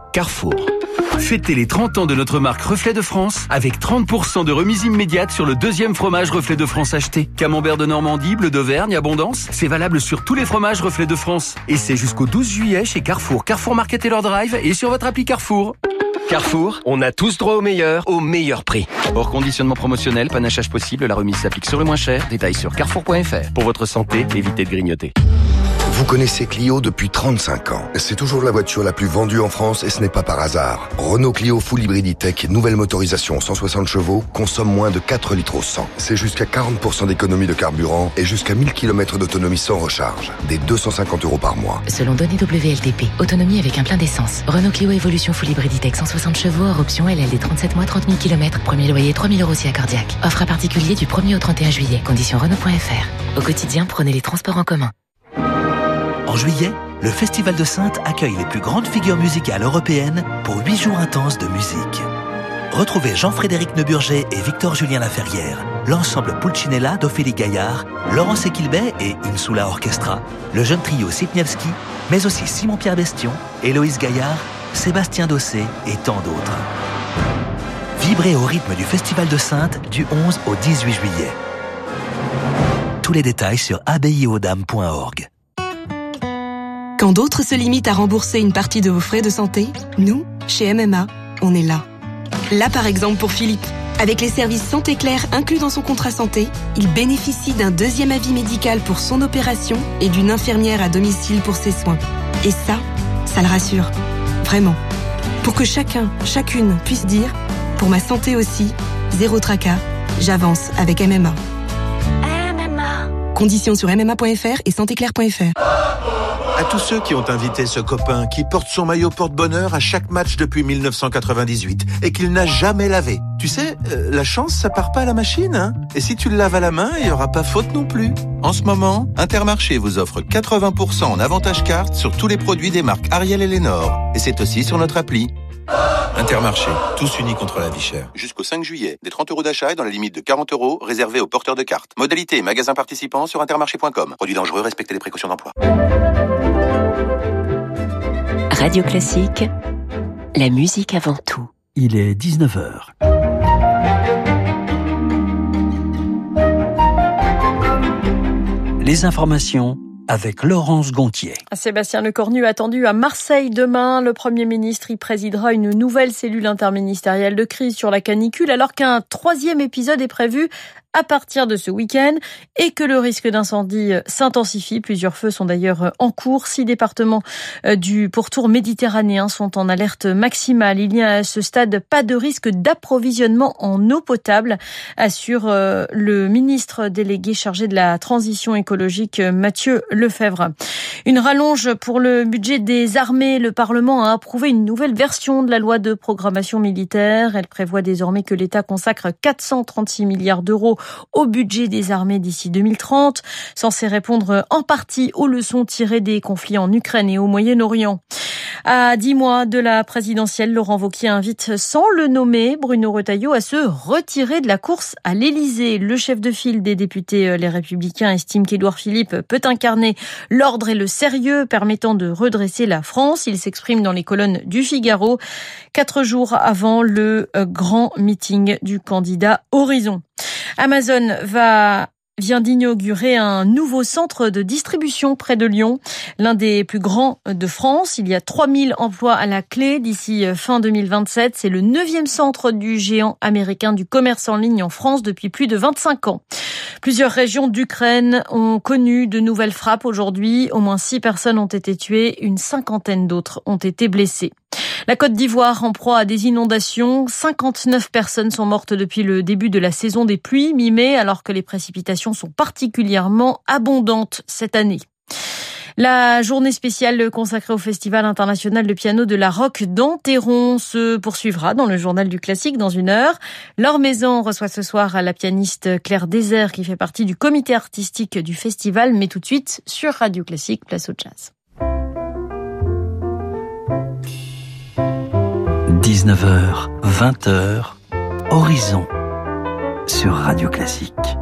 Carrefour. Fêtez les 30 ans de notre marque Reflet de France avec 30% de remise immédiate sur le deuxième fromage Reflet de France acheté. Camembert de Normandie, bleu d'Auvergne, Abondance, c'est valable sur tous les fromages Reflet de France. Et c'est jusqu'au 12 juillet chez Carrefour, Carrefour Market et leur drive et sur votre appli Carrefour. Carrefour, on a tous droit au meilleur prix. Hors conditionnement promotionnel, panachage possible, la remise s'applique sur le moins cher. Détails sur carrefour.fr. Pour votre santé, évitez de grignoter. Vous connaissez Clio depuis 35 ans. C'est toujours la voiture la plus vendue en France et ce n'est pas par hasard. Renault Clio Full Hybrid E-Tech, nouvelle motorisation 160 chevaux, consomme moins de 4 litres au 100. C'est jusqu'à 40% d'économie de carburant et jusqu'à 1000 km d'autonomie sans recharge. Des 250 € par mois. Selon données WLTP, autonomie avec un plein d'essence. Renault Clio Evolution Full Hybrid E-Tech 160 chevaux, hors option LLD 37 mois, 30 000 km. Premier loyer 3 000 € si accordiaque. Offre à particulier du 1er au 31 juillet. Conditions Renault.fr. Au quotidien, prenez les transports en commun. En juillet, le Festival de Saintes accueille les plus grandes figures musicales européennes pour 8 jours intenses de musique. Retrouvez Jean-Frédéric Neuburger et Victor-Julien Laferrière, l'ensemble Pulcinella d'Ophélie Gaillard, Laurence Equilbet et Insula Orchestra, le jeune trio Sipniewski, mais aussi Simon-Pierre Bestion, Héloïse Gaillard, Sébastien Dossé et tant d'autres. Vibrez au rythme du Festival de Saintes du 11 au 18 juillet. Tous les détails sur abbayeauxdames.org. Quand d'autres se limitent à rembourser une partie de vos frais de santé, nous, chez MMA, on est là. Là, par exemple, pour Philippe. Avec les services Santé Claire inclus dans son contrat santé, il bénéficie d'un deuxième avis médical pour son opération et d'une infirmière à domicile pour ses soins. Et ça le rassure. Vraiment. Pour que chacune puisse dire, pour ma santé aussi, zéro tracas, j'avance avec MMA. MMA. Conditions sur mma.fr et santéclaire.fr. À tous ceux qui ont invité ce copain qui porte son maillot porte-bonheur à chaque match depuis 1998 et qu'il n'a jamais lavé. Tu sais, la chance, ça part pas à la machine, hein. Et si tu le laves à la main, il y aura pas faute non plus. En ce moment, Intermarché vous offre 80% en avantage carte sur tous les produits des marques Ariel et Lénore. Et c'est aussi sur notre appli. Intermarché, tous unis contre la vie chère. Jusqu'au 5 juillet, des 30 € d'achat et dans la limite de 40 € réservés aux porteurs de cartes. Modalité et magasins participants sur intermarché.com. Produits dangereux, respectez les précautions d'emploi. Radio Classique, la musique avant tout. Il est 19h. Les informations avec Laurence Gontier. Sébastien Lecornu attendu à Marseille demain. Le Premier ministre y présidera une nouvelle cellule interministérielle de crise sur la canicule alors qu'un troisième épisode est prévu à partir de ce week-end et que le risque d'incendie s'intensifie. Plusieurs feux sont d'ailleurs en cours. 6 départements du pourtour méditerranéen sont en alerte maximale. Il n'y a à ce stade pas de risque d'approvisionnement en eau potable, assure le ministre délégué chargé de la transition écologique Mathieu Lefebvre. Une rallonge pour le budget des armées. Le Parlement a approuvé une nouvelle version de la loi de programmation militaire. Elle prévoit désormais que l'État consacre 436 milliards d'euros au budget des armées d'ici 2030, censé répondre en partie aux leçons tirées des conflits en Ukraine et au Moyen-Orient. À 10 mois de la présidentielle, Laurent Wauquiez invite, sans le nommer, Bruno Retailleau à se retirer de la course à l'Élysée. Le chef de file des députés Les Républicains estime qu'Édouard Philippe peut incarner l'ordre et le sérieux permettant de redresser la France. Il s'exprime dans les colonnes du Figaro, 4 jours avant le grand meeting du candidat Horizon. Amazon vient d'inaugurer un nouveau centre de distribution près de Lyon, l'un des plus grands de France. Il y a 3000 emplois à la clé d'ici fin 2027. C'est le 9e centre du géant américain du commerce en ligne en France depuis plus de 25 ans. Plusieurs régions d'Ukraine ont connu de nouvelles frappes aujourd'hui. Au moins 6 personnes ont été tuées, une cinquantaine d'autres ont été blessées. La Côte d'Ivoire en proie à des inondations. 59 personnes sont mortes depuis le début de la saison des pluies mi-mai, alors que les précipitations sont particulièrement abondantes cette année. La journée spéciale consacrée au Festival international de piano de la Roque d'Anteron se poursuivra dans le journal du classique dans 1 heure. Laure Maison reçoit ce soir la pianiste Claire Désert qui fait partie du comité artistique du festival. Mais tout de suite, sur Radio Classique, place au jazz. 19h, 20h, Horizon sur Radio Classique.